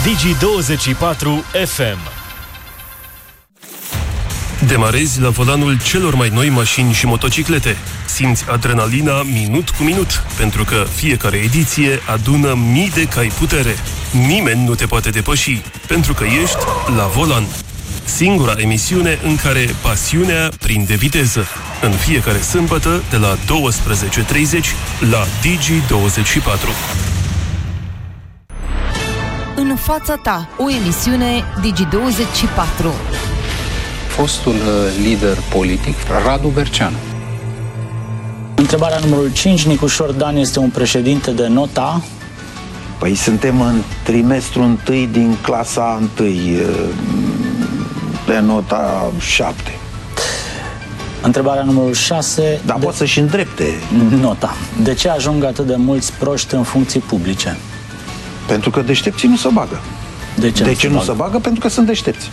Digi24 FM. Demarezi la volanul celor mai noi mașini și motociclete. Simți adrenalina minut cu minut, pentru că fiecare ediție adună mii de cai putere. Nimeni nu te poate depăși, pentru că ești la volan. Singura emisiune în care pasiunea prinde viteză. În fiecare sâmbătă, de la 12:30 la Digi24. În fața ta, o emisiune Digi24. Fostul lider politic, Radu Berceanu. Întrebarea numărul 5. Nicușor Dan este un președinte de nota? Păi suntem în trimestrul 1 din clasa 1, pe nota 7. Întrebarea numărul 6. Dar poate să-și îndrepte nota. De ce ajung atât de mulți proști în funcții publice? Pentru că deștepții nu se bagă. De ce nu se bagă? Pentru că sunt deștepți.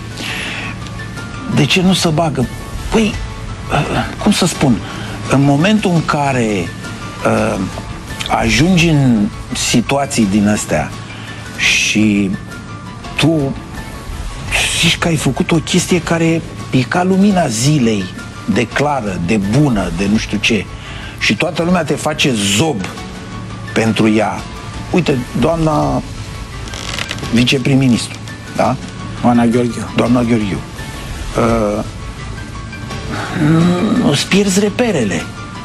De ce nu se bagă? Păi, cum să spun, în momentul în care ajungi în situații din astea și tu zici că ai făcut o chestie care e ca lumina zilei, de clară, de bună, de nu știu ce, și toată lumea te face zob pentru ea. Uite, doamna viceprim-ministru, da? Doamna Gheorghiu. Îți pierzi reperele.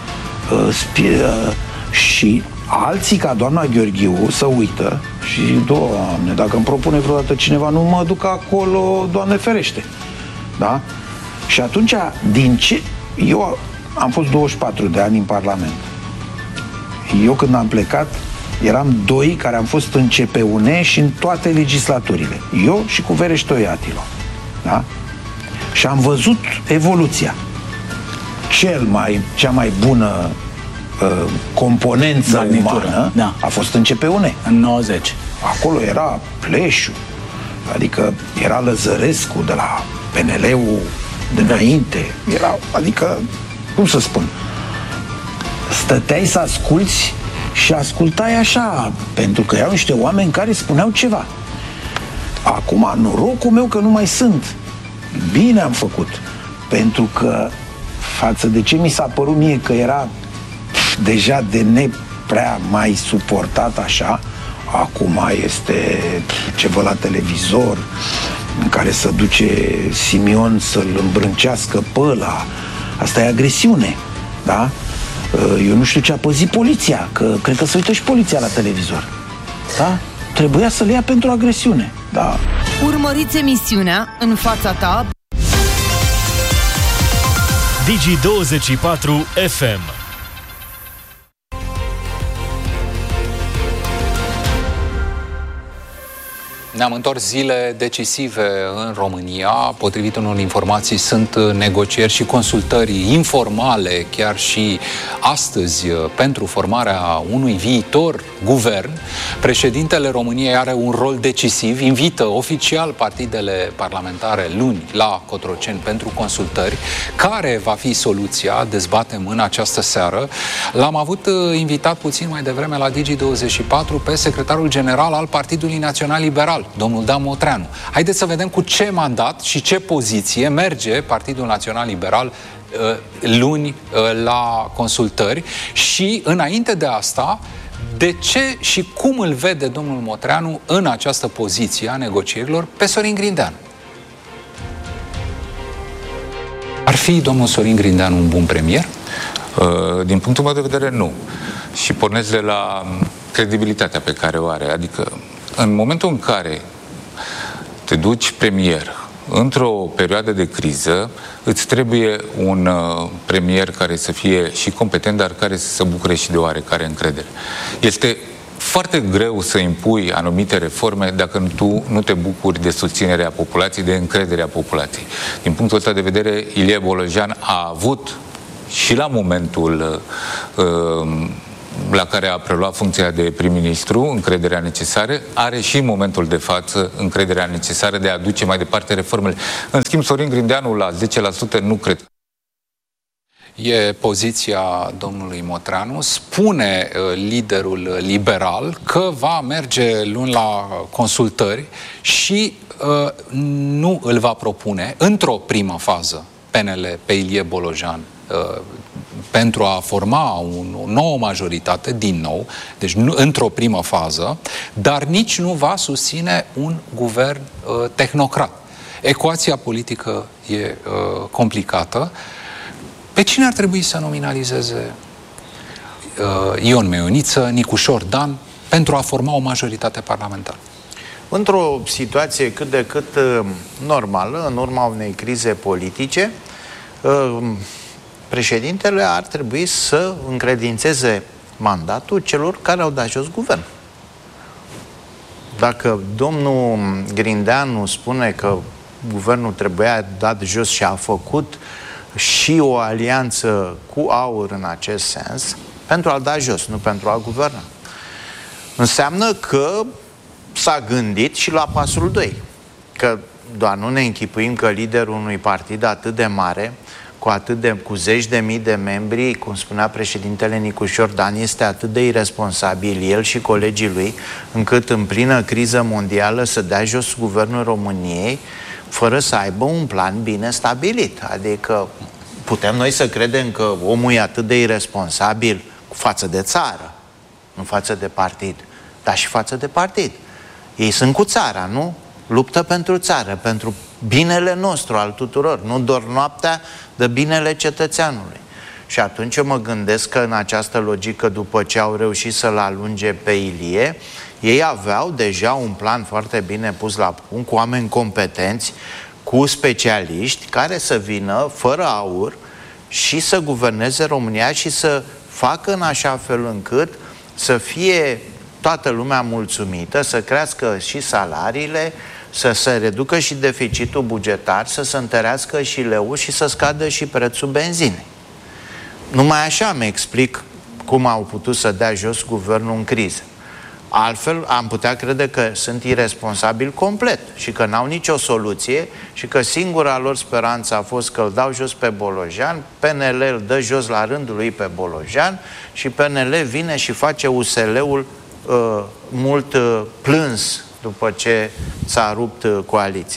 Și alții ca doamna Gheorghiu să uită și, Doamne, dacă îmi propune vreodată cineva, nu mă duc acolo, Doamne ferește. Da? Și atunci, din ce... Eu am fost 24 de ani în Parlament. Eu când am plecat, eram doi care am fost în CPUN și în toate legislaturile. Eu și cu Vereștoi Atilo. Da? Și am văzut evoluția. Cea mai bună componență umană a fost în CPUN. În 90. Acolo era Pleșu, adică era Lăzărescu de la PNL-ul de înainte. Adică, cum să spun, stăteai să asculți și ascultai așa, pentru că erau niște oameni care spuneau ceva. Acum, norocul meu că nu mai sunt. Bine am făcut, pentru că față de ce mi s-a părut mie că era deja de neprea mai suportat așa, acum este ceva la televizor în care se duce Simion să-l îmbrâncească pe ăla. Asta e agresiune, da? Eu nu știu ce a păzit poliția, că cred că se uită și poliția la televizor. Da? Trebuia să le ia pentru agresiune, da. Urmăriți emisiunea În fața ta Digi24 FM. Ne-am întors zile decisive în România. Potrivit unor informații, sunt negocieri și consultări informale, chiar și astăzi, pentru formarea unui viitor guvern. Președintele României are un rol decisiv, invită oficial partidele parlamentare luni la Cotroceni pentru consultări. Care va fi soluția? Dezbatem în această seară. L-am avut invitat puțin mai devreme la Digi24 pe secretarul general al Partidului Național Liberal, domnul Dan Motreanu. Haideți să vedem cu ce mandat și ce poziție merge Partidul Național Liberal luni la consultări și, înainte de asta, de ce și cum îl vede domnul Motreanu în această poziție a negocierilor pe Sorin Grindeanu. Ar fi domnul Sorin Grindeanu un bun premier? Din punctul meu de vedere, nu. Și pornesc de la credibilitatea pe care o are. Adică, în momentul în care te duci premier într-o perioadă de criză, îți trebuie un premier care să fie și competent, dar care să se bucure și de oarecare încredere. Este foarte greu să impui anumite reforme dacă tu nu te bucuri de susținerea populației, de încrederea populației. Din punctul ăsta de vedere, Ilie Bolojan a avut și la momentul la care a preluat funcția de prim-ministru încrederea necesară, are și în momentul de față încrederea necesară de a duce mai departe reformele. În schimb, Sorin Grindeanu la 10% nu cred. E poziția domnului Motreanu. Spune liderul liberal că va merge luni la consultări și nu îl va propune într-o primă fază PNL pe Ilie Bolojan pentru a forma o nouă majoritate, din nou, deci într-o primă fază, dar nici nu va susține un guvern tehnocrat. Ecuația politică e complicată. Pe cine ar trebui să nominalizeze Ion Meioniță, Nicușor Dan, pentru a forma o majoritate parlamentară? Într-o situație cât de cât normală, în urma unei crize politice, președintele ar trebui să încredințeze mandatul celor care au dat jos guvern. Dacă domnul Grindeanu spune că guvernul trebuia dat jos și a făcut și o alianță cu AUR în acest sens, pentru a-l da jos, nu pentru a guverna, înseamnă că s-a gândit și la pasul 2. Că doar nu ne închipuim că liderul unui partid atât de mare, cu zeci de mii de membri, cum spunea președintele Nicușor Dan, este atât de irresponsabil, el și colegii lui, încât în plină criză mondială să dea jos guvernul României fără să aibă un plan bine stabilit. Adică putem noi să credem că omul e atât de irresponsabil față de țară, nu față de partid, dar și față de partid. Ei sunt cu țara, nu? Luptă pentru țară, pentru binele nostru, al tuturor, nu doar noaptea, de binele cetățeanului. Și atunci eu mă gândesc că în această logică, după ce au reușit să-l alunge pe Ilie, ei aveau deja un plan foarte bine pus la punct, cu oameni competenți, cu specialiști, care să vină fără AUR și să guverneze România și să facă în așa fel încât să fie toată lumea mulțumită, să crească și salariile, să se reducă și deficitul bugetar, să se întărească și leu și să scadă și prețul benzinei. Numai așa îmi explic cum au putut să dea jos guvernul în criză. Altfel am putea crede că sunt irresponsabili complet și că n-au nicio soluție și că singura lor speranță a fost că îl dau jos pe Bolojan, PNL îl dă jos la rândul lui pe Bolojan și PNL vine și face USL-ul mult plâns după ce s-a rupt coaliția.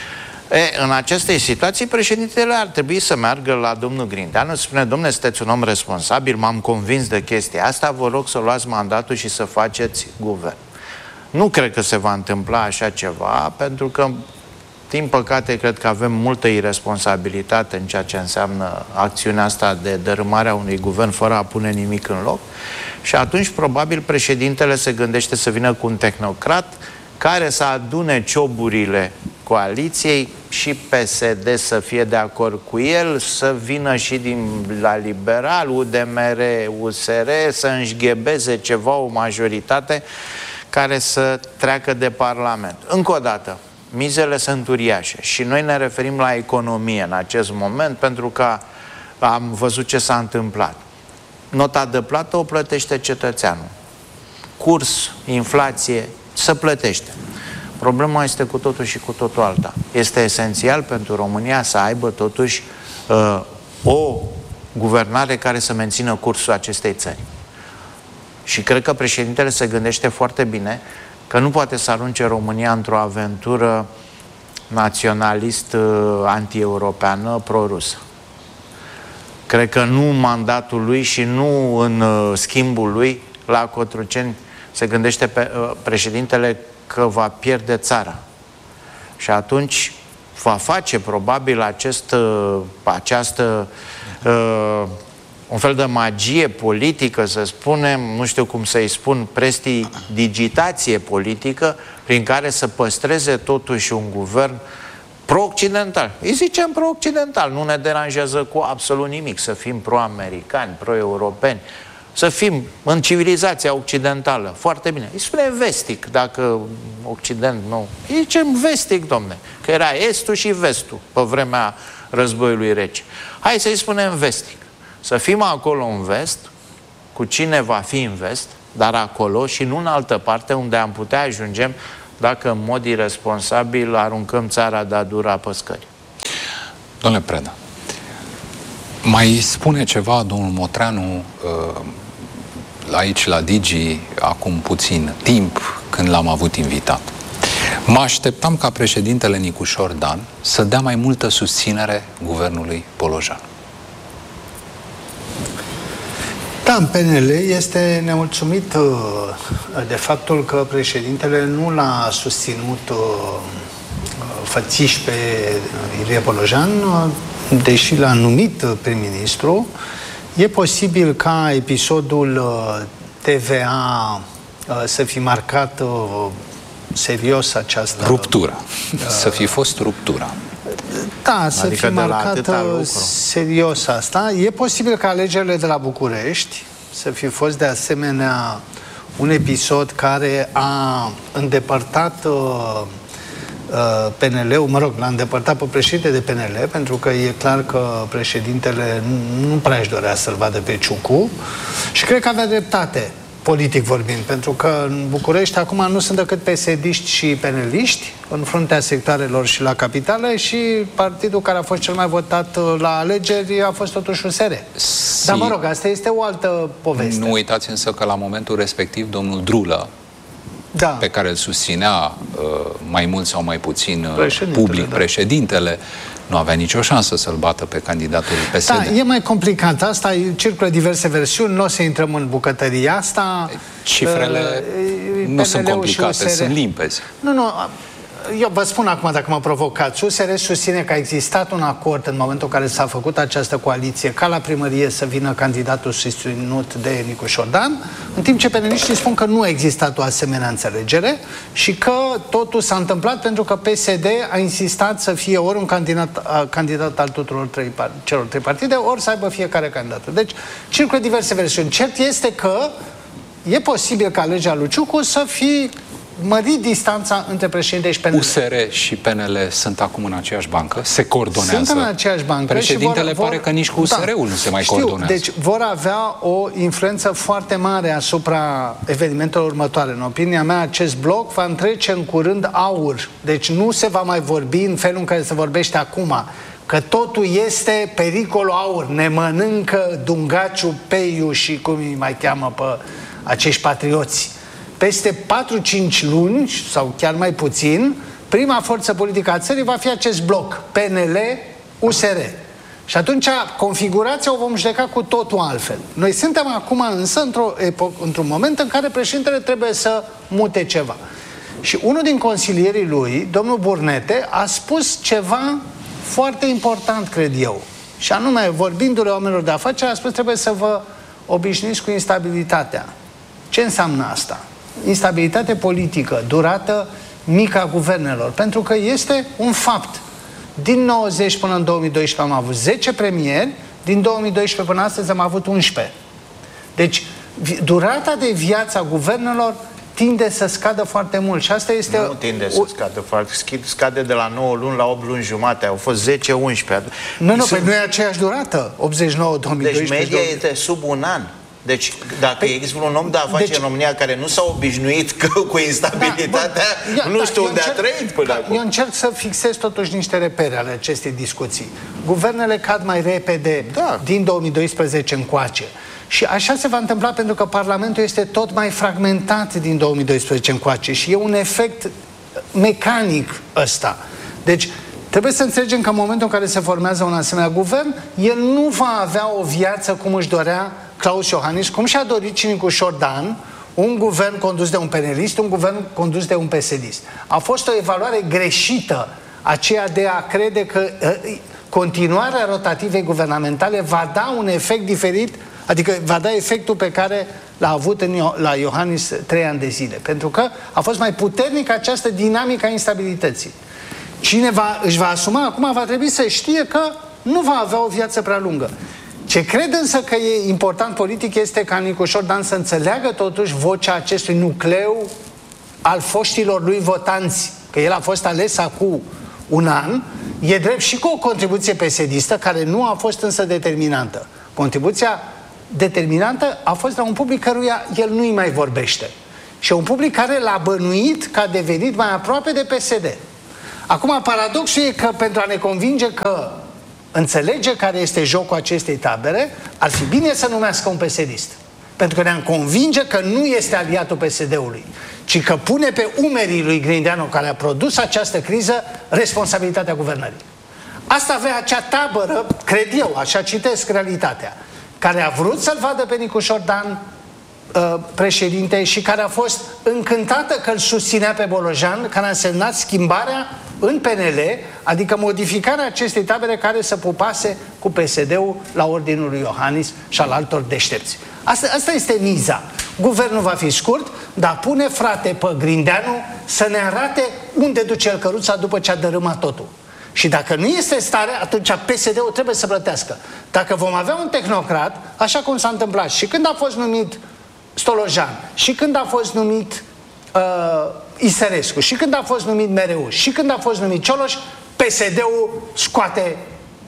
În aceste situații, președintele ar trebui să meargă la domnul Grindeanu, spune: dom'le, sunteți un om responsabil, m-am convins de chestia asta, vă rog să luați mandatul și să faceți guvern. Nu cred că se va întâmpla așa ceva, pentru că, din păcate, cred că avem multă irresponsabilitate în ceea ce înseamnă acțiunea asta de dărâmare a unui guvern fără a pune nimic în loc. Și atunci, probabil, președintele se gândește să vină cu un tehnocrat care să adune cioburile coaliției și PSD să fie de acord cu el, să vină și la liberal, UDMR, USR, să înșghebeze ceva, o majoritate care să treacă de Parlament. Încă o dată, mizele sunt uriașe și noi ne referim la economie în acest moment, pentru că am văzut ce s-a întâmplat. Nota de plată o plătește cetățeanul. Curs, inflație, se plătește. Problema este cu totul și cu totul alta. Este esențial pentru România să aibă totuși o guvernare care să mențină cursul acestei țări. Și cred că președintele se gândește foarte bine că nu poate să arunce România într-o aventură naționalist anti-europeană pro-rusă. Cred că nu în mandatul lui și nu în schimbul lui la Cotroceni se gândește președintele că va pierde țara. Și atunci va face probabil această un fel de magie politică, să spunem, nu știu cum să-i spun, prestidigitație politică, prin care să păstreze totuși un guvern pro-occidental. Îi zicem pro-occidental, nu ne deranjează cu absolut nimic să fim pro-americani, pro-europeni, să fim în civilizația occidentală. Foarte bine. Îi spunem vestic, dacă Occident nu. Îi zicem vestic, domne, că era estul și vestul pe vremea războiului rece. Hai să-i spunem vestic. Să fim acolo în vest, cu cine va fi în vest, dar acolo și nu în altă parte unde am putea ajungem dacă în mod irresponsabil aruncăm țara de-a dura pe scări. Domnule Preda, Mai spune ceva domnul Motreanu aici la Digi acum puțin timp când l-am avut invitat. Mă așteptam ca președintele Nicușor Dan să dea mai multă susținere guvernului Polojan. Da, în PNL este nemulțumit de faptul că președintele nu l-a susținut fățiș pe Ilie Polojan, deși l-a numit prim-ministru. E posibil ca episodul TVA să fi marcat serios această... Ruptura. Să fi fost ruptura. Da, să fi marcat serios asta. E posibil ca alegerile de la București să fi fost de asemenea un episod care a îndepărtat PNL-ul, mă rog, l-a îndepărtat pe președinte de PNL, pentru că e clar că președintele nu prea își dorea să-l vadă pe Ciucu și cred că avea dreptate, politic vorbind, pentru că în București acum nu sunt decât PSD-iști și peneliști în fruntea sectoarelor și la capitală și partidul care a fost cel mai votat la alegeri a fost totuși USR. Dar mă rog, asta este o altă poveste. Nu uitați însă că la momentul respectiv domnul Drulă, pe care îl susținea mai mult sau mai puțin public președintele, nu avea nicio șansă să-l bată pe candidatul PSD. Da, e mai complicat asta, circulă diverse versiuni, nu o să intrăm în bucătăria asta. Cifrele nu sunt complicate, sunt limpezi. Nu, eu vă spun acum, dacă mă provocați, USR susține că a existat un acord în momentul în care s-a făcut această coaliție ca la primărie să vină candidatul susținut de Nicușor Dan, în timp ce peneliștii spun că nu a existat o asemenea înțelegere și că totul s-a întâmplat pentru că PSD a insistat să fie ori un candidat al tuturor celor trei partide, ori să aibă fiecare candidatul. Deci circulă diverse versiuni. Cert este că e posibil ca legea lui Ciucu să fie mărit distanța între președinte și PNL. USR și PNL sunt acum în aceeași bancă? Se coordonează? Sunt în aceeași bancă. Președintele pare că nici cu USR-ul nu se mai coordonează. Deci vor avea o influență foarte mare asupra evenimentelor următoare. În opinia mea, acest bloc va întrece în curând AUR. Deci nu se va mai vorbi în felul în care se vorbește acum, că totul este pericolul AUR. Ne mănâncă Dungaciu, Peiu și cum îi mai cheamă pe acești patrioți. Peste 4-5 luni, sau chiar mai puțin, prima forță politică a țării va fi acest bloc, PNL-USR. Și atunci configurația o vom judeca cu totul altfel. Noi suntem acum însă într-un moment în care președintele trebuie să mute ceva. Și unul din consilierii lui, domnul Burnete, a spus ceva foarte important, cred eu. Și anume, vorbindu-le oamenilor de afaceri, a spus: trebuie să vă obișnuiți cu instabilitatea. Ce înseamnă asta? Instabilitate politică, durată mică a guvernelor, pentru că este un fapt. Din 90 până în 2012 am avut 10 premieri, din 2012 până astăzi am avut 11. Deci, durata de viață a guvernelor tinde să scadă foarte mult și asta este... Nu tinde să scadă foarte, scade de la 9 luni la 8 luni jumate, au fost 10-11. Nu, nu e aceeași durată, 89, 2012. Deci media este sub un an. Deci, dacă există un om de afaceri în România care nu s-a obișnuit cu instabilitatea, nu știu unde a trăit până acum. Eu încerc să fixez totuși niște repere ale acestei discuții. Guvernele cad mai repede din 2012 încoace. Și așa se va întâmpla pentru că Parlamentul este tot mai fragmentat din 2012 încoace și e un efect mecanic ăsta. Deci, trebuie să înțelegem că în momentul în care se formează un asemenea guvern, el nu va avea o viață cum își dorea Klaus Iohannis, cum și-a dorit și Nicușor Dan, un guvern condus de un penelist, un guvern condus de un PSD-ist. A fost o evaluare greșită aceea de a crede că continuarea rotativei guvernamentale va da un efect diferit, adică va da efectul pe care l-a avut la Iohannis 3 ani de zile. Pentru că a fost mai puternică această dinamică a instabilității. Cine își va asuma acum va trebui să știe că nu va avea o viață prea lungă. Ce cred însă că e important politic este ca Nicușor Dan să înțeleagă totuși vocea acestui nucleu al foștilor lui votanți, că el a fost ales acum un an, e drept și cu o contribuție PSD-istă care nu a fost însă determinantă. Contribuția determinantă a fost la un public căruia el nu-i mai vorbește. Și un public care l-a bănuit că a devenit mai aproape de PSD. Acum, paradoxul e că pentru a ne convinge că înțelege care este jocul acestei tabere, ar fi bine să numească un PSD-ist. Pentru că ne-am convinge că nu este aliatul PSD-ului, ci că pune pe umerii lui Grindeanu, care a produs această criză, responsabilitatea guvernării. Asta avea acea tabără, cred eu, așa citesc realitatea, care a vrut să-l vadă pe Nicușor Dan președinte și care a fost încântată că îl susținea pe Bolojan, care a însemnat schimbarea în PNL, adică modificarea acestei tabere care să pupase cu PSD-ul la ordinul lui Iohannis și al altor deștepți. Asta este miza. Guvernul va fi scurt, dar pune, frate, pe Grindeanu să ne arate unde duce el căruța după ce a dărâmat totul. Și dacă nu este stare, atunci PSD-ul trebuie să plătească. Dacă vom avea un tehnocrat, așa cum s-a întâmplat și când a fost numit Stolojan, și când a fost numit Isărescu, și când a fost numit Mereu, și când a fost numit Cioloș, PSD-ul scoate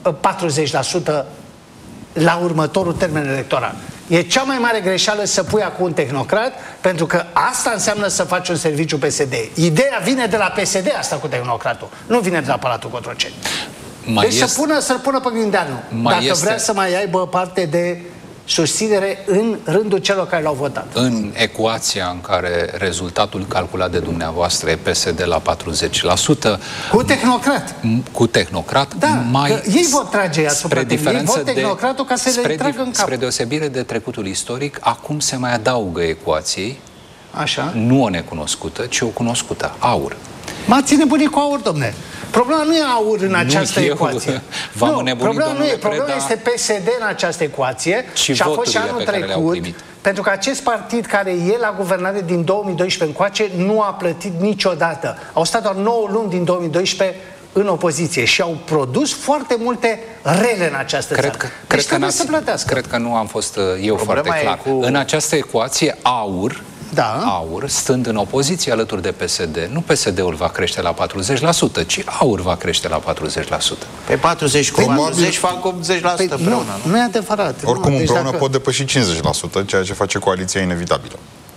40% la următorul termen electoral. E cea mai mare greșeală să pui acum un tehnocrat, pentru că asta înseamnă să faci un serviciu PSD. Ideea vine de la PSD, asta cu tehnocratul, nu vine de la Palatul Cotroceni. Deci să-l pună pe Grindeanu, dacă vrea să mai aibă parte de susținere în rândul celor care l-au votat. În ecuația în care rezultatul calculat de dumneavoastră e PSD la 40%... Cu tehnocrat. Cu tehnocrat. Da, mai ei vor trage asupra ei vor tehnocratul ca să le tragă în cap. Spre deosebire de trecutul istoric, acum se mai adaugă ecuației, așa, nu o necunoscută, ci o cunoscută, AUR. M-ați nebunit cu AUR, domne. Problema nu e AUR în această ecuație. Problema nu e. Problema este PSD în această ecuație și a fost și anul trecut, pentru că acest partid care e la guvernare din 2012 încoace nu a plătit niciodată. Au stat doar 9 luni din 2012 în opoziție și au produs foarte multe rele în această țară. Deci trebuie să plătească. Cred că nu am fost eu foarte clar. În această ecuație, AUR, stând în opoziție alături de PSD, nu PSD-ul va crește la 40%, ci AUR va crește la 40%. Pe 40 cu 40 fac 80% împreună. Nu e adevărat. Oricum împreună pot depăși 50%, ceea ce face coaliția inevitabilă.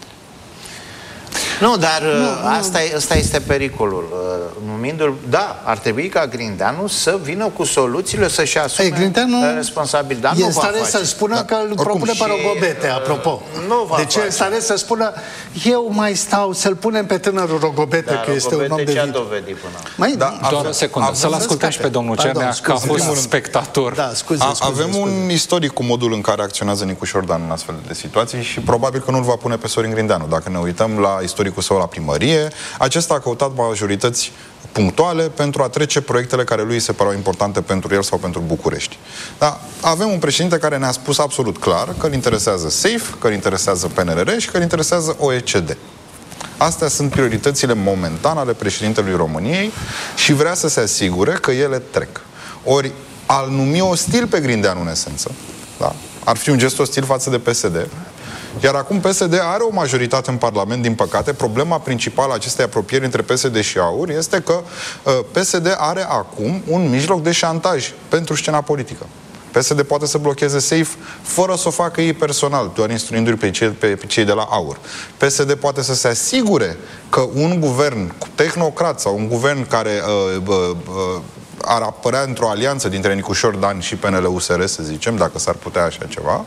Nu, dar asta este pericolul. Numindu-l, da, ar trebui ca Grindeanu să vină cu soluțiile, să-și asume responsabil. Dar e în stare să spună că îl propune pe Rogobete, apropo. Deci e în stare să spună, eu mai stau să-l punem pe tânărul Rogobete, că este un om de viitor. Doar o secundă, să-l ascultăm și pe domnul Cernea, că a fost spectator. Avem un istoric cu modul în care acționează Nicușor Dan în astfel de situații și probabil că nu-l va pune pe Sorin Grindeanu. Dacă ne uităm la istoricul său la primărie, acesta a căutat majorități punctuale pentru a trece proiectele care lui se păreau importante pentru el sau pentru București. Da? Avem un președinte care ne-a spus absolut clar că îl interesează SAFE, că îl interesează PNRR și că îl interesează OECD. Astea sunt prioritățile momentan ale președintelui României și vrea să se asigure că ele trec. Ori al numi ostil pe Grindeanu în esență, da? Ar fi un gest ostil față de PSD. Iar acum PSD are o majoritate în Parlament, din păcate. Problema principală a acestei apropieri între PSD și AUR este că PSD are acum un mijloc de șantaj pentru scena politică. PSD poate să blocheze SAFE fără să o facă ei personal, doar instruindu-i pe cei de la AUR. PSD poate să se asigure că un guvern tehnocrat sau un guvern care ar apărea într-o alianță dintre Nicușor Dan și PNL-USR, să zicem, dacă s-ar putea așa ceva,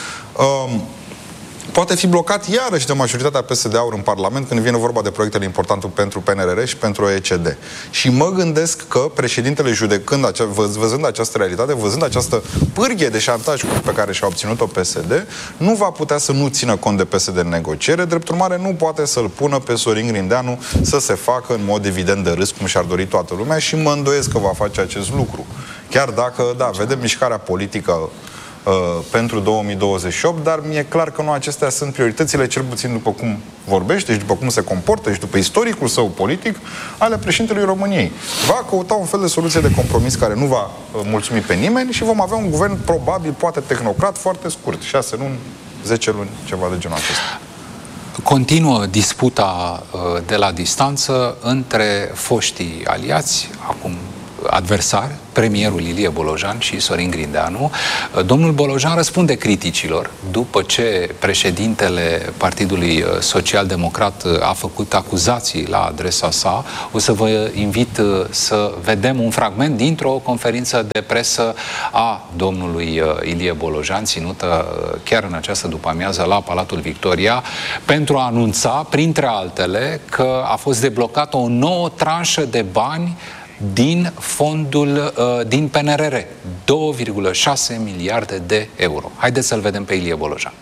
poate fi blocat iarăși de majoritatea PSD-AUR în Parlament când vine vorba de proiectele importante pentru PNRR și pentru OECD. Și mă gândesc că președintele, văzând această realitate, văzând această pârghie de șantaj pe care și-a obținut-o PSD, nu va putea să nu țină cont de PSD în negociere, drept urmare nu poate să-l pună pe Sorin Grindeanu să se facă în mod evident de râs, cum și-ar dori toată lumea, și mă îndoiesc că va face acest lucru. Chiar dacă, da, vedem mișcarea politică pentru 2028, dar mi-e clar că nu acestea sunt prioritățile, cel puțin după cum vorbește și după cum se comportă și după istoricul său politic ale președintelui României. Va căuta un fel de soluție de compromis care nu va mulțumi pe nimeni și vom avea un guvern probabil, poate tehnocrat, foarte scurt, 6 luni, 10 luni, ceva de genul acesta. Continuă disputa de la distanță între foștii aliați, acum adversari, premierul Ilie Bolojan și Sorin Grindeanu. Domnul Bolojan răspunde criticilor după ce președintele Partidului Social-Democrat a făcut acuzații la adresa sa. O să vă invit să vedem un fragment dintr-o conferință de presă a domnului Ilie Bolojan, ținută chiar în această după-amiază la Palatul Victoria, pentru a anunța, printre altele, că a fost deblocată o nouă tranșă de bani din fondul, din PNRR, 2,6 miliarde de euro. Haideți să-l vedem pe Ilie Bolojan.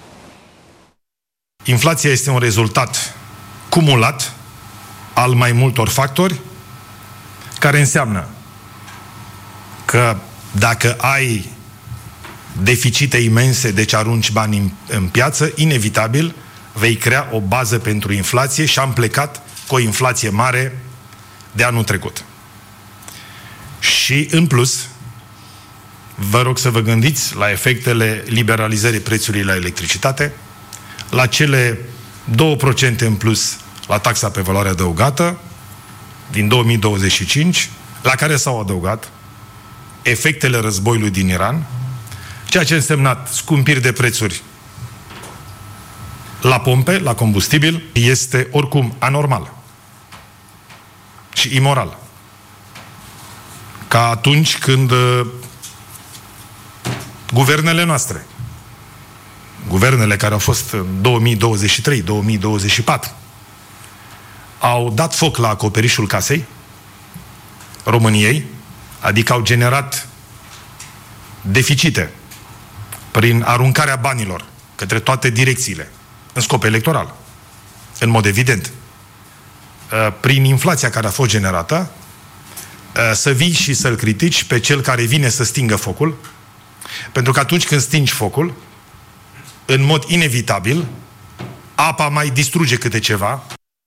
Inflația este un rezultat cumulat al mai multor factori, care înseamnă că dacă ai deficite imense, deci arunci bani în piață, inevitabil vei crea o bază pentru inflație și am plecat cu o inflație mare de anul trecut. Și, în plus, vă rog să vă gândiți la efectele liberalizării prețului la electricitate, la cele 2% în plus la taxa pe valoare adăugată din 2025, la care s-au adăugat efectele războiului din Iran, ceea ce a însemnat scumpiri de prețuri la pompe, la combustibil, este oricum anormal și imoral. Ca atunci când guvernele noastre, guvernele care au fost în 2023-2024, au dat foc la acoperișul casei României, adică au generat deficite prin aruncarea banilor către toate direcțiile, în scop electoral, în mod evident, prin inflația care a fost generată, să vii și să-l critici pe cel care vine să stingă focul, pentru că atunci când stingi focul, în mod inevitabil, apa mai distruge câte ceva.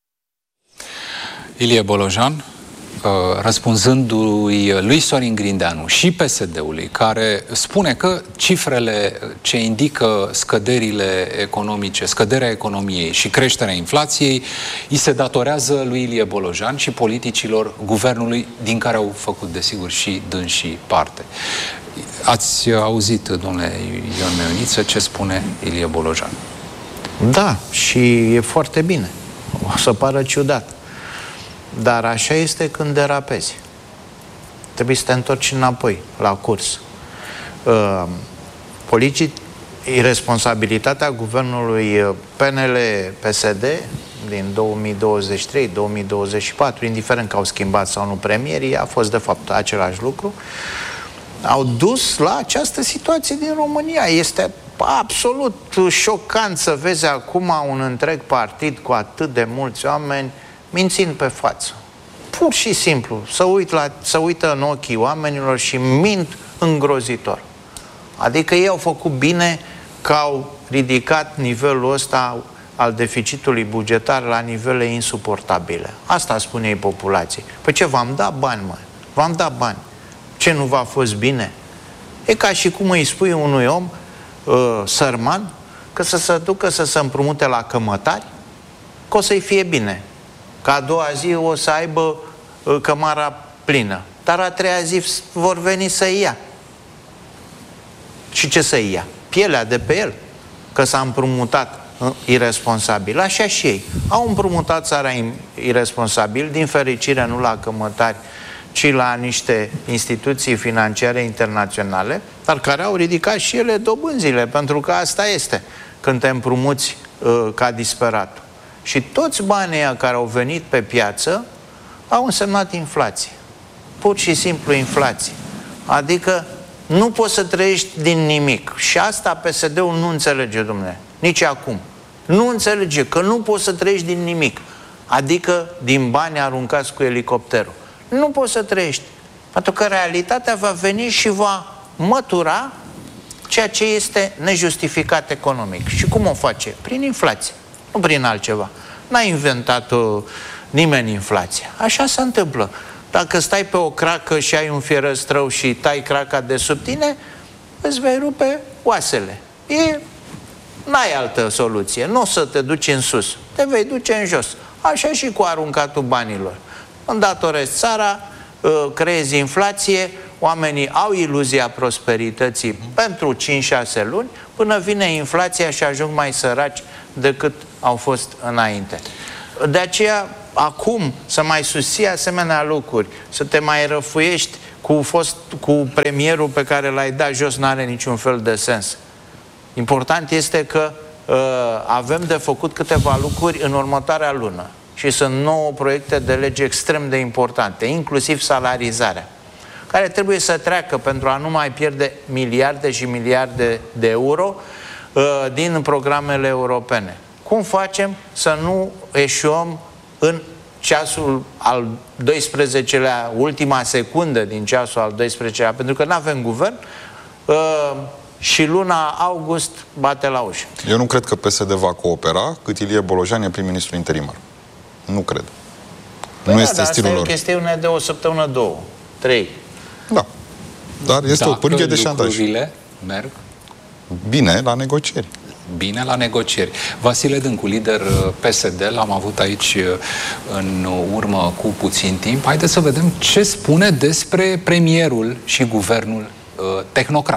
Ilie Bolojan, răspunzându-i lui Sorin Grindeanu și PSD-ului, care spune că cifrele ce indică scăderile economice, scăderea economiei și creșterea inflației, îi se datorează lui Ilie Bolojan și politicilor guvernului, din care au făcut, desigur, și dânsii parte. Ați auzit, domnule Ion Meioniță, ce spune Ilie Bolojan? Da, și e foarte bine. O să pară ciudat. Dar așa este când derapezi. Trebuie să te întorci înapoi, la curs. Irresponsabilitatea guvernului PNL-PSD din 2023-2024, indiferent că au schimbat sau nu premierii, a fost de fapt același lucru, au dus la această situație din România. Este absolut șocant să vezi acum un întreg partid cu atât de mulți oameni mințind pe față. Pur și simplu. Să uită în ochii oamenilor și mint îngrozitor. Adică ei au făcut bine că au ridicat nivelul ăsta al deficitului bugetar la nivele insuportabile. Asta spune ei populației. Păi ce, v-am dat bani, mă? V-am dat bani. Ce, nu v-a fost bine? E ca și cum îi spui unui om sărman că să se ducă să se împrumute la cămătari, că o să-i fie bine. Că a doua zi o să aibă cămara plină. Dar a treia zi vor veni să-i ia. Și ce să-i ia? Pielea de pe el. Că s-a împrumutat iresponsabil. Așa și ei. Au împrumutat țara iresponsabil, din fericire nu la cămătari, ci la niște instituții financiare internaționale, dar care au ridicat și ele dobânzile, pentru că asta este când te împrumuți ca disperat. Și toți banii care au venit pe piață au însemnat inflație. Pur și simplu inflație. Adică nu poți să trăiești din nimic. Și asta PSD-ul nu înțelege, domnule. Nici acum. Nu înțelege că nu poți să trăiești din nimic. Adică din bani aruncați cu elicopterul. Nu poți să trăiești. Pentru că realitatea va veni și va mătura ceea ce este nejustificat economic. Și cum o face? Prin inflație. Nu prin altceva. N-a inventat nimeni inflația. Așa se întâmplă. Dacă stai pe o cracă și ai un fierăstrău și tai craca de sub tine, îți vei rupe oasele. N-ai altă soluție. Nu o să te duci în sus. Te vei duce în jos. Așa și cu aruncatul banilor. Îndatorezi țara, creezi inflație, oamenii au iluzia prosperității pentru 5-6 luni, până vine inflația și ajung mai săraci decât au fost înainte. De aceea, acum, să mai susții asemenea lucruri, să te mai răfuiești cu premierul pe care l-ai dat jos, n-are niciun fel de sens. Important este că avem de făcut câteva lucruri în următoarea lună și sunt 9 proiecte de lege extrem de importante, inclusiv salarizarea, care trebuie să treacă pentru a nu mai pierde miliarde și miliarde de euro din programele europene. Cum facem să nu eșuăm în ceasul al 12-lea, ultima secundă din ceasul al 12-lea, pentru că nu avem guvern și luna august bate la ușă. Eu nu cred că PSD va coopera cât Ilie Bolojan e prim-ministru interimar. Nu cred. Nu este stilul lor. Asta e o chestiune de o săptămână, 2, 3. Da. Dar este o pârghie de șantaj. Lucrurile merg bine la negocieri. Bine la negocieri. Vasile Dâncu, lider PSD, l-am avut aici în urmă cu puțin timp. Haideți să vedem ce spune despre premierul și guvernul tehnocrat.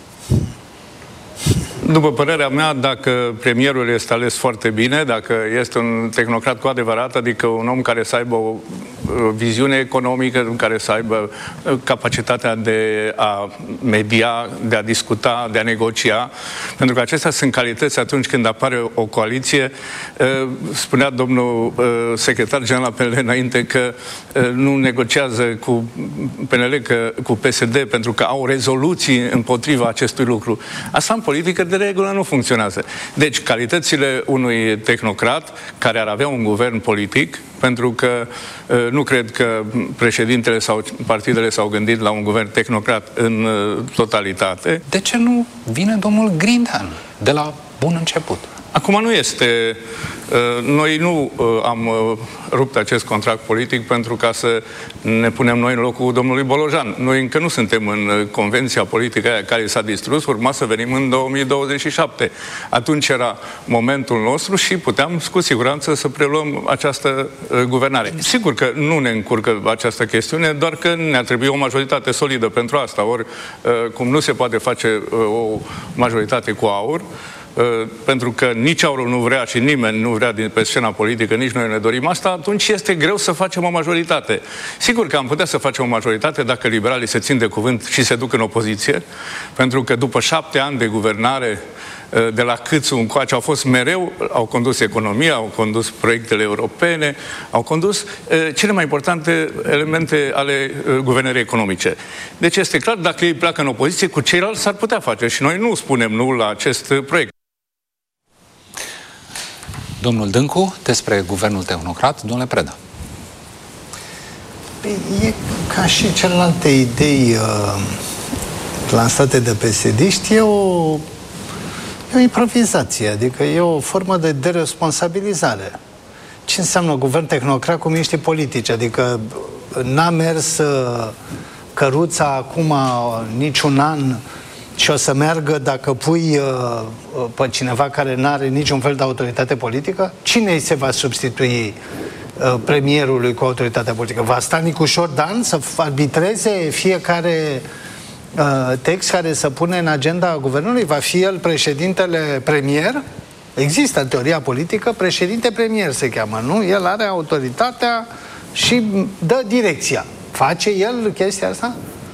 După părerea mea, dacă premierul este ales foarte bine, dacă este un tehnocrat cu adevărat, adică un om care să aibă o viziune economică, care să aibă capacitatea de a media, de a discuta, de a negocia, pentru că acestea sunt calități atunci când apare o coaliție. Spunea domnul secretar general PNL înainte că nu negociază cu PNL, cu PSD, pentru că au rezoluții împotriva acestui lucru. Asta în politică de regulă nu funcționează. Deci, calitățile unui tehnocrat care ar avea un guvern politic, pentru că nu cred că președintele sau partidele s-au gândit la un guvern tehnocrat în totalitate. De ce nu vine domnul Grindeanu de la bun început? Acum nu este... Noi nu am rupt acest contract politic pentru ca să ne punem noi în locul domnului Bolojan. Noi încă nu suntem în convenția politică aia care s-a distrus, urma să venim în 2027. Atunci era momentul nostru și puteam cu siguranță să preluăm această guvernare. Sigur că nu ne încurcă această chestiune, doar că ne-ar trebui o majoritate solidă pentru asta. Ori, cum nu se poate face o majoritate cu aur, pentru că nici aurul nu vrea și nimeni nu vrea pe scena politică, nici noi ne dorim asta, atunci este greu să facem o majoritate. Sigur că am putea să facem o majoritate dacă liberalii se țin de cuvânt și se duc în opoziție, pentru că după 7 ani de guvernare de la Câțu încoace au fost mereu, au condus economia, au condus proiectele europene, au condus cele mai importante elemente ale guvernării economice. Deci este clar, dacă ei pleacă în opoziție, cu ceilalți s-ar putea face și noi nu spunem nu la acest proiect. Domnul Dâncu, despre guvernul tehnocrat, domnule Preda. E ca și celelalte idei lansate de PSD-ști, e o improvizație, adică e o formă de deresponsabilizare. Ce înseamnă guvern tehnocrat cu miniștri politici? Adică n-a mers căruța acum niciun an și o să meargă dacă pui pe cineva care n-are niciun fel de autoritate politică? Cine îi se va substitui premierului cu autoritatea politică? Va sta Nicușor Dan să arbitreze fiecare text care să pune în agenda guvernului? Va fi el președintele premier? Există în teoria politică președinte premier se cheamă, nu? El are autoritatea și dă direcția. Face el chestia asta?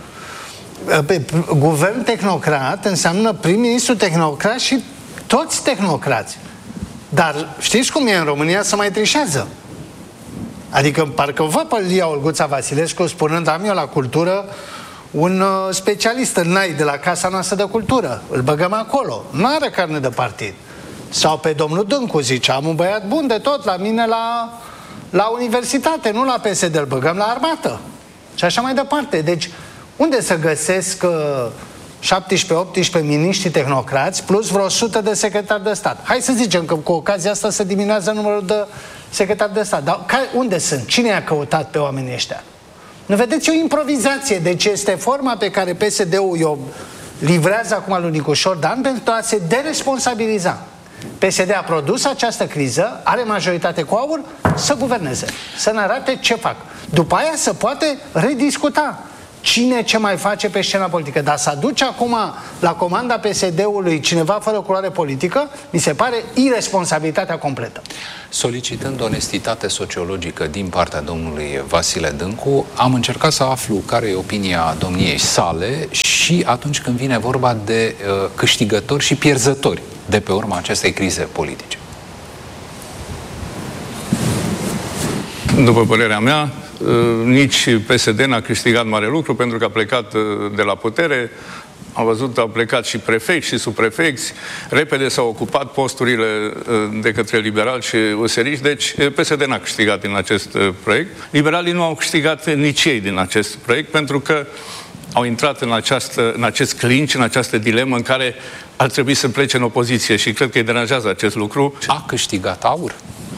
Guvern tehnocrat înseamnă prim-ministru tehnocrat și toți tehnocrați. Dar știți cum e în România? Se mai trișează. Adică parcă văd pe Lia Olguța Vasilescu spunând: am eu la cultură un specialist în NAI de la Casa noastră de Cultură. Îl băgăm acolo. Nu are carne de partid. Sau pe domnul Dâncu zice: am un băiat bun de tot la mine la universitate, nu la PSD, îl băgăm la armată. Și așa mai departe. Deci, unde să găsesc 17-18 miniștri tehnocrați plus vreo 100 de secretari de stat? Hai să zicem că cu ocazia asta se diminuează numărul de secretari de stat. Dar unde sunt? Cine i-a căutat pe oamenii ăștia? Nu vedeți, o improvizație. Deci este forma pe care PSD-ul o livrează acum lui Nicușor Dan pentru a se deresponsabiliza. PSD a produs această criză, are majoritate cu AUR, să guverneze, să ne arate ce fac. După aia să poate rediscuta cine ce mai face pe scena politică. Dar să aduce acum la comanda PSD-ului cineva fără culoare politică, mi se pare irresponsabilitatea completă. Solicitând onestitate sociologică din partea domnului Vasile Dâncu, am încercat să aflu care e opinia domniei sale și atunci când vine vorba de câștigători și pierzători de pe urma acestei crize politice. După părerea mea, nici PSD n-a câștigat mare lucru pentru că a plecat de la putere. Am văzut, au plecat și prefecți și subprefecți. Repede s-au ocupat posturile de către liberali și useriști, deci PSD n-a câștigat din acest proiect. Liberalii nu au câștigat nici ei din acest proiect pentru că au intrat în acest clinch, în această dilemă în care ar trebui să plece în opoziție și cred că îi deranjează acest lucru. A câștigat AUR?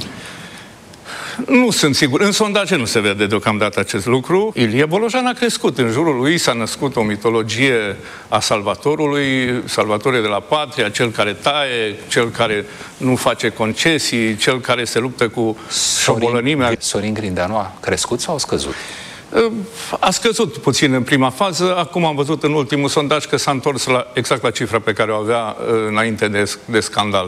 Nu sunt sigur. În sondaje nu se vede deocamdată acest lucru. Ilie Bolojan a crescut. În jurul lui s-a născut o mitologie a salvatorului, salvatore de la patria, cel care taie, cel care nu face concesii, cel care se luptă cu șobolănimea. Sorin Grindeanu a crescut sau a scăzut? A scăzut puțin în prima fază. Acum am văzut în ultimul sondaj că s-a întors exact la cifra pe care o avea înainte de scandal.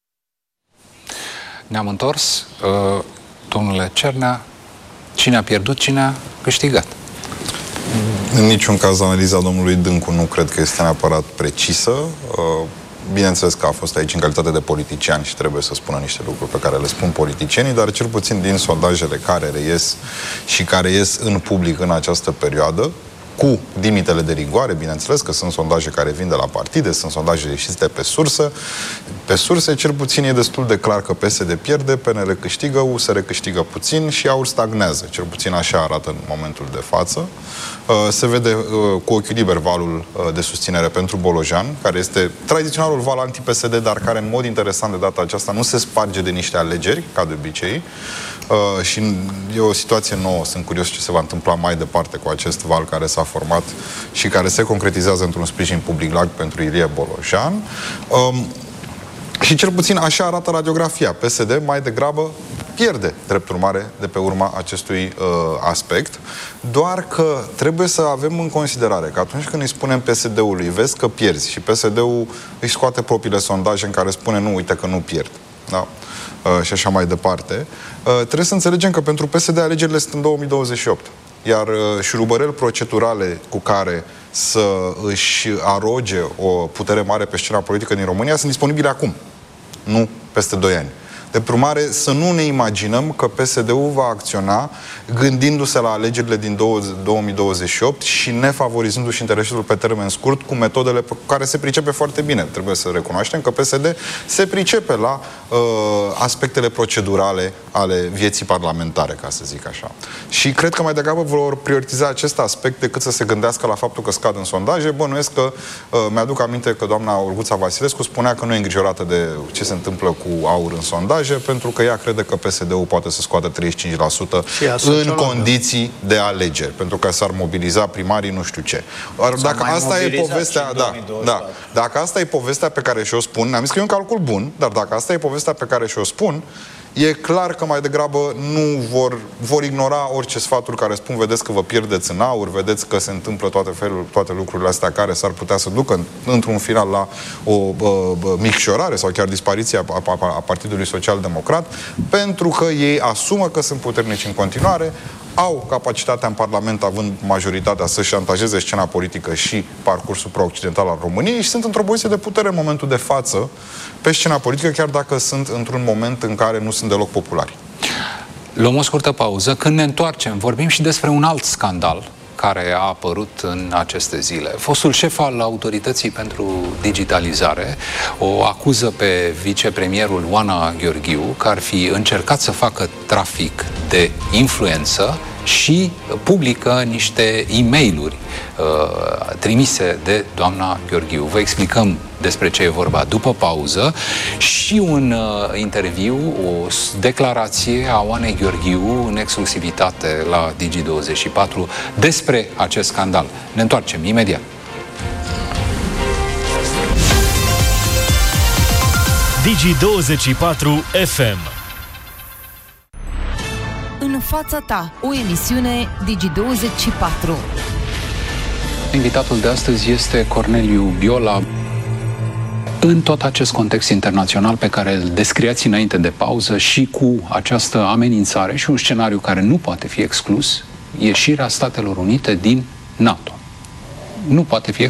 Ne-am întors. Domnule Cernea, cine a pierdut, cine a câștigat? În niciun caz analiza domnului Dâncu nu cred că este neapărat precisă. Bineînțeles că a fost aici în calitate de politician și trebuie să spună niște lucruri pe care le spun politicienii, dar cel puțin din sondajele care reies și care ies în public în această perioadă, cu limitele de rigoare, bineînțeles că sunt sondaje care vin de la partide, sunt sondaje ieșite pe sursă. Pe surse, cel puțin e destul de clar că PSD pierde, PNL câștigă, USR câștigă puțin și AUR stagnează. Cel puțin așa arată în momentul de față. Se vede cu ochiul liber valul de susținere pentru Bolojan, care este tradiționalul val anti-PSD, dar care în mod interesant de data aceasta nu se sparge de niște alegeri, ca de obicei. Și e o situație nouă. Sunt curios ce se va întâmpla mai departe cu acest val care s-a format și care se concretizează într-un sprijin public larg pentru Ilie Bolojan. Și cel puțin așa arată radiografia. PSD mai degrabă pierde, drept urmare, de pe urma acestui aspect. Doar că trebuie să avem în considerare că atunci când îi spunem PSD-ului, vezi că pierzi, și PSD-ul își scoate propriile sondaje în care spune, nu, uite că nu pierd. Da? Și așa mai departe. Trebuie să înțelegem că pentru PSD alegerile sunt în 2028. Iar șurubăreli procedurale cu care să își aroge o putere mare pe scena politică din România sunt disponibile acum, nu peste 2 ani. De urmare, să nu ne imaginăm că PSD-ul va acționa gândindu-se la alegerile din 2028 și nefavorizându-și interesul pe termen scurt cu metodele pe care se pricepe foarte bine. Trebuie să recunoaștem că PSD se pricepe la aspectele procedurale ale vieții parlamentare, ca să zic așa. Și cred că mai degrabă vor prioritiza acest aspect decât să se gândească la faptul că scad în sondaje. Bănuiesc că mi-aduc aminte că doamna Olguța Vasilescu spunea că nu e îngrijorată de ce se întâmplă cu AUR în sondaje, pentru că ea crede că PSD-ul poate să scoată 35% în condiții de alegeri, pentru că s-ar mobiliza primarii nu știu ce. Dacă asta e povestea, dacă asta e povestea pe care și-o spun, am zis că e un calcul bun, dar dacă asta e povestea pe care și-o spun, e clar că mai degrabă nu vor ignora orice sfaturi care spun, vedeți că vă pierdeți în AUR, vedeți că se întâmplă toate lucrurile astea care s-ar putea să ducă într-un final la o micșorare sau chiar dispariția a Partidului Social-Democrat, pentru că ei asumă că sunt puternici în continuare, au capacitatea în Parlament, având majoritatea, să șantajeze scena politică și parcursul pro-occidental al României și sunt într-o poziție de putere în momentul de față pe scena politică, chiar dacă sunt într-un moment în care nu sunt deloc populari. Luăm o scurtă pauză. Când ne întoarcem, vorbim și despre un alt scandal care a apărut în aceste zile. Fostul șef al Autorității pentru Digitalizare o acuză pe vicepremierul Oana Gheorghiu că ar fi încercat să facă trafic de influență și publică niște e-mail-uri trimise de doamna Gheorghiu. Vă explicăm despre ce e vorba după pauză și un interviu, o declarație a Oanei Gheorghiu în exclusivitate la Digi24 despre acest scandal. Ne întoarcem imediat. Digi24 FM. În fața ta, o emisiune Digi24. Invitatul de astăzi este Corneliu Biola. În tot acest context internațional pe care îl descriați înainte de pauză și cu această amenințare și un scenariu care nu poate fi exclus, ieșirea Statelor Unite din NATO. Nu poate fi